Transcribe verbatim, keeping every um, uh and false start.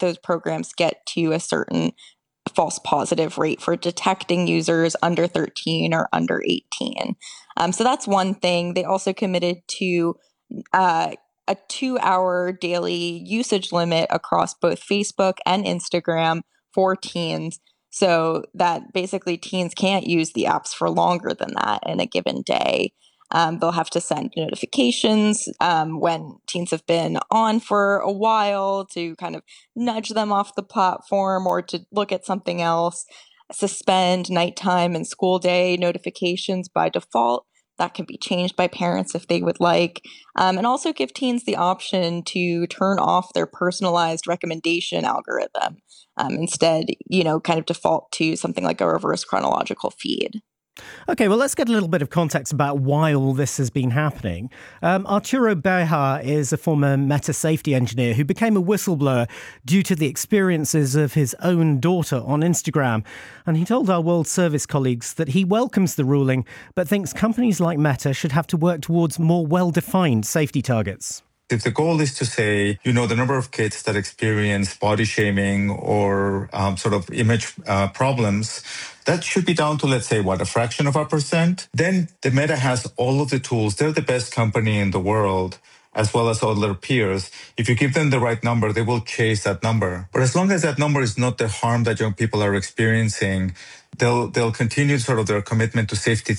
those programs get to a certain false positive rate for detecting users under thirteen or under eighteen. Um, so that's one thing. They also committed to uh, a two hour daily usage limit across both Facebook and Instagram for teens, so that basically teens can't use the apps for longer than that in a given day. Um, they'll have to send notifications um, when teens have been on for a while to kind of nudge them off the platform or to look at something else. Suspend nighttime and school day notifications by default. That can be changed by parents if they would like. Um, and also give teens the option to turn off their personalized recommendation algorithm. Um, instead, you know, kind of default to something like a reverse chronological feed. Okay, well, let's get a little bit of context about why all this has been happening. Um, Arturo Bejar is a former Meta safety engineer who became a whistleblower due to the experiences of his own daughter on Instagram. And he told our World Service colleagues that he welcomes the ruling, but thinks companies like Meta should have to work towards more well-defined safety targets. If the goal is to say, you know, the number of kids that experience body shaming or um, sort of image uh, problems, that should be down to, let's say, what, a fraction of a percent, then the Meta has all of the tools. They're the best company in the world, as well as all their peers. If you give them the right number, they will chase that number. But as long as that number is not the harm that young people are experiencing, they'll they'll continue sort of their commitment to safety